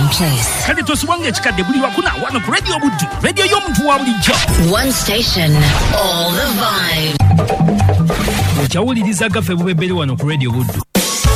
place. Kale tosubonge chikadde buli wakuna wano ku Radio Buddu. Radio y'omuntu wa bulijjo. One station, all the vibe. Ochawuliriza gaffe bubebberi wano ku Radio Buddu.